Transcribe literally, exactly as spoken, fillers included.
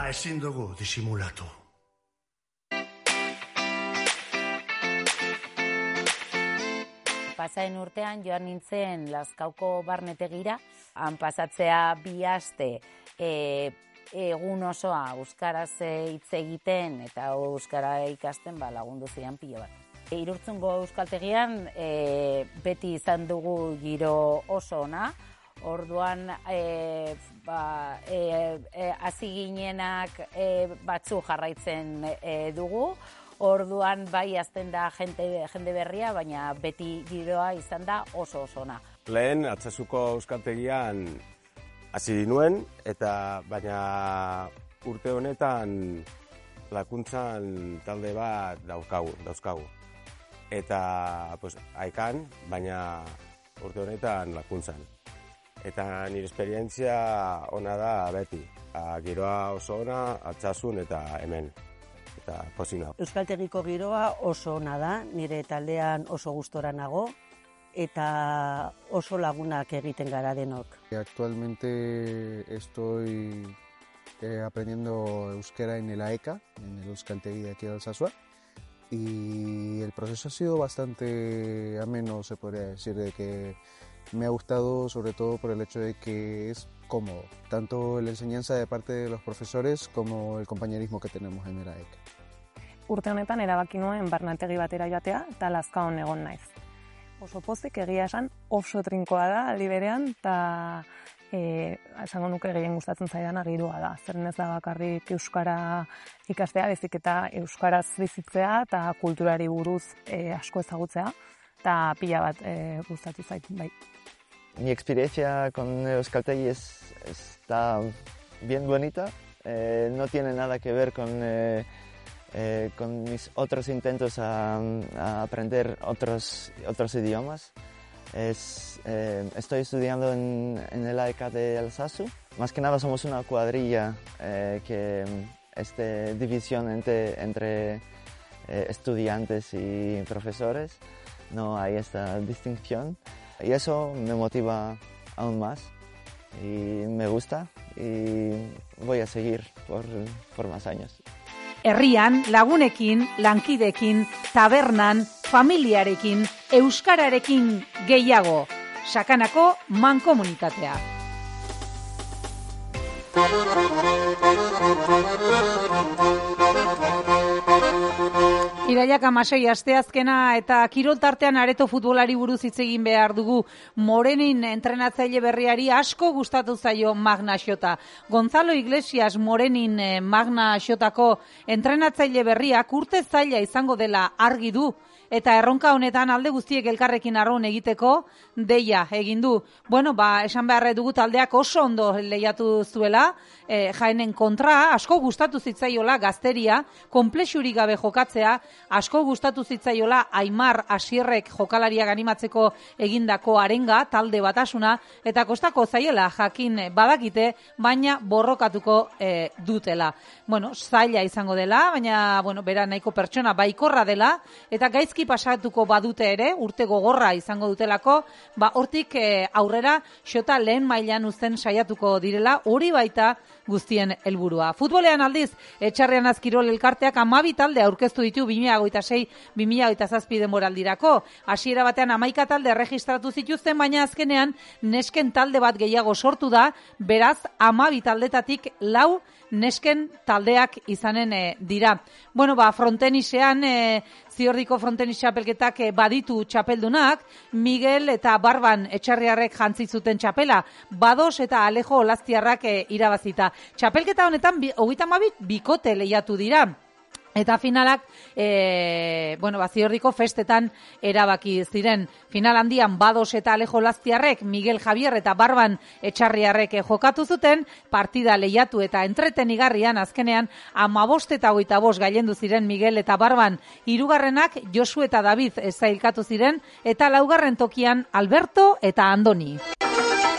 eta ezin dugu disimulatu. Pasaen urtean joan nintzen Lazkauko barnetegira, han pasatzea bi aste e, egun osoa euskaraz hitz egiten eta euskara ikasten ba, lagundu zidan pilo bat. E, Irurtzungo euskaltegian e, beti izan dugu giro oso ona, orduan e, ba, e, e, hasi ginenak e, batzu jarraitzen e, dugu, orduan bai azten da jende, jende berria, baina beti giroa izan da oso oso ona. Lehen Altsasuko euskaltegian hasi nuen, eta baina urte honetan lakuntzan talde bat daukagu, dauzkagu. Eta pues, haikan, baina urte honetan lakuntzan. Eta nire esperientzia ona da beti. Giroa oso ona, Altsasun eta hemen. Eta pozina. Euskaltegiko giroa oso ona da, nire taldean oso gustora nago, eta oso lagunak egiten gara denok. Actualmente estoy eh, aprendiendo euskera en el A E C A, en el Euskaltegi de aquí de Alsasua, y el proceso ha sido bastante ameno, se podría decir, de que me ha gustado sobre todo por el hecho de que es cómodo, tanto la enseñanza de parte de los profesores como el compañerismo que tenemos en el A E C A. Urte honetan erabaki nuen barnetegi batera joatea eta Lazkaon egon naiz. Oso pozik, egia esan, oso trinkoa da aldi berean, eta e, esango nuke gehien gustatzen zaidana giroa da. Zeren ez da bakarrik euskara ikastea, bezik eta euskaraz bizitzea eta kulturari buruz e, asko ezagutzea, eta pila bat e, gustatu zait, bai. Mi experiencia con Euskaltegi es, está bien bonita, eh, no tiene nada que ver con... Eh, Eh, con mis otros intentos a, a aprender otros, otros idiomas. Es, eh, estoy estudiando en, en el A E C A de Alsasu. Más que nada somos una cuadrilla eh, que es de división entre, entre eh, estudiantes y profesores. No hay esta distinción y eso me motiva aún más y me gusta y voy a seguir por, por más años. Herrian, lagunekin, lankidekin, tabernan, familiarekin, euskararekin gehiago. Sakanako mankomunitatea. Iraiak hamasei asteazkena eta kirol tartean areto futbolari buruz hitz egin behar dugu. Morenin entrenatzaile berriari asko gustatu zaio Magna Xota. Gonzalo Iglesias Morenin Magna Xotako entrenatzaile berriak urte zaila izango dela argi du. Eta erronka honetan alde guztiek elkarrekin arraun egiteko deia egin du. Bueno, ba, esan beharre dugu taldeak oso ondo lehiatu zuela, e, Jaenen kontra, asko gustatu zitzaiola gazteria, konplexurik gabe jokatzea, asko gustatu zitzaiola Aimar Asierrek jokalariak animatzeko egindako arenga, talde batasuna, eta kostako zaiela jakin badakite, baina borrokatuko e, dutela. Bueno, zaila izango dela, baina, bueno, bera nahiko pertsona baikorra dela, eta gaizki pasatuko badute ere, urte gogorra izango dutelako, ba hortik e, aurrera Xota lehen mailan uzten saiatuko direla, hori baita guztien helburua. Futbolean aldiz, Etxarrian Azkirol elkarteak hamabi talde aurkeztu ditu bi mila hogeita sei bi mila hogeita zazpi denboraldirako. Hasiera batean hamaika talde erregistratu zituzten, baina azkenean nesken talde bat gehiago sortu da, beraz hamabi taldetatik lau nesken taldeak izanen e, dira. Bueno, ba, frontenisean, e, Ziordiko frontenis txapelketak e, baditu txapeldunak, Miguel eta Barban Etxarriarrek jantzi zuten txapela, Bados eta Alejo Olaztiarrak e, irabazita. Txapelketa honetan, hogeita hamabi bikote lehiatu dira. Eta finalak, e, bueno, Ziordiko festetan erabaki ziren. Final handian Bados eta Alejo Olaztiarrek, Miguel Javier eta Barban Etxarriarrek jokatu zuten, partida lehiatu eta entretenigarrian azkenean hamabost eta hogeita bost gailendu ziren Miguel eta Barban. Hirugarrenak Josu eta David zailkatu ziren, eta laugarren tokian Alberto eta Andoni.